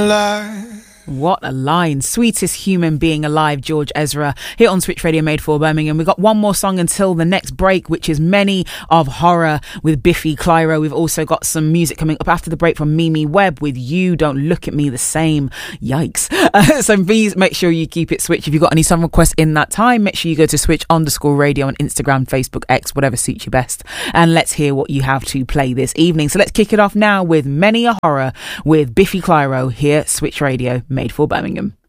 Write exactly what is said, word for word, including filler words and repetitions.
What a line. Sweetest human being alive, George Ezra, here on Switch Radio Made for Birmingham. We've got one more song until the next break, which is Many of Horror with Biffy Clyro. We've also got some music coming up after the break from Mimi Webb with You Don't Look at Me the Same. Yikes. Uh, so please make sure you keep it Switch. If you've got any song requests in that time, make sure you go to Switch underscore radio on Instagram, Facebook, X, whatever suits you best. And let's hear what you have to play this evening. So let's kick it off now with Many a Horror with Biffy Clyro here, Switch Radio Made for Birmingham.